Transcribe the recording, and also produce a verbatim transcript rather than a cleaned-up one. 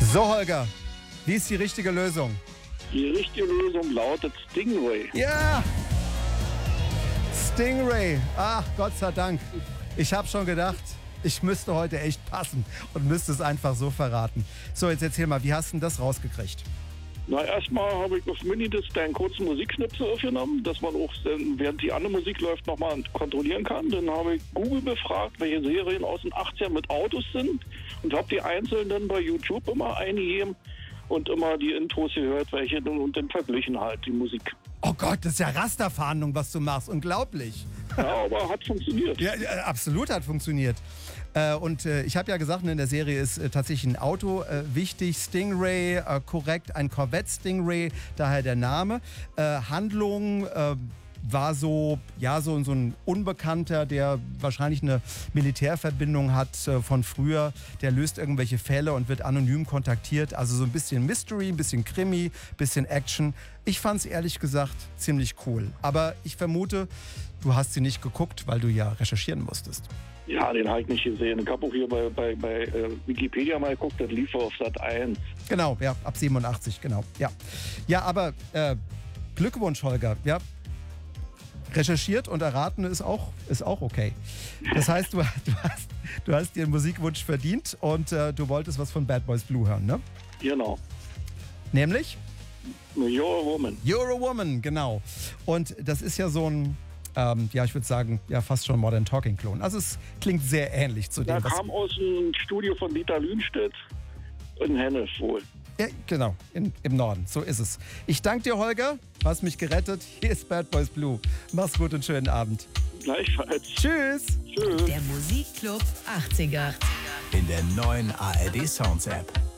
So, Holger, wie ist die richtige Lösung? Die richtige Lösung lautet Stingray. Ja! Stingray. Ach, Gott sei Dank. Ich habe schon gedacht, ich müsste heute echt passen und müsste es einfach so verraten. So, jetzt erzähl mal, wie hast du denn das rausgekriegt? Na, erstmal habe ich auf Minidisc einen kurzen Musikschnipsel aufgenommen, dass man auch, während die andere Musik läuft, nochmal kontrollieren kann. Dann habe ich Google befragt, welche Serien aus den achtzigern mit Autos sind und habe die einzeln dann bei YouTube immer eingegeben und immer die Intros gehört, welche und dann verglichen halt die Musik. Oh Gott, das ist ja Rasterfahndung, was du machst. Unglaublich. Ja, aber hat funktioniert. Ja, ja, absolut hat funktioniert. Äh, und äh, ich habe ja gesagt, in der Serie ist äh, tatsächlich ein Auto äh, wichtig. Stingray, äh, korrekt, ein Corvette Stingray, daher der Name. Äh, Handlung äh, war so, ja, so, so ein Unbekannter, der wahrscheinlich eine Militärverbindung hat äh, von früher. Der löst irgendwelche Fälle und wird anonym kontaktiert. Also so ein bisschen Mystery, ein bisschen Krimi, ein bisschen Action. Ich fand es ehrlich gesagt ziemlich cool. Aber ich vermute, du hast sie nicht geguckt, weil du ja recherchieren musstest. Ja, den habe ich nicht gesehen. Ich habe auch hier bei, bei, bei äh, Wikipedia mal geguckt, das lief auf Sat eins. Genau, ja, ab siebenundachtzig, genau. Ja, ja aber äh, Glückwunsch, Holger. Ja, recherchiert und erraten ist auch, ist auch okay. Das heißt, du, du, hast, du hast dir einen Musikwunsch verdient und äh, du wolltest was von Bad Boys Blue hören, ne? Genau. Nämlich? You're a Woman. You're a Woman, genau. Und das ist ja so ein, ähm, ja, ich würde sagen, ja, fast schon Modern Talking-Klon. Also es klingt sehr ähnlich zu dem, Der was... kam aus dem Studio von Dieter Lühnstedt in Hennef wohl. Ja, genau, in, im Norden, so ist es. Ich danke dir, Holger, du hast mich gerettet. Hier ist Bad Boys Blue. Mach's gut und schönen Abend. Gleichfalls. Tschüss. Tschüss. Der Musikclub achtziger. In der neuen A R D Sounds App.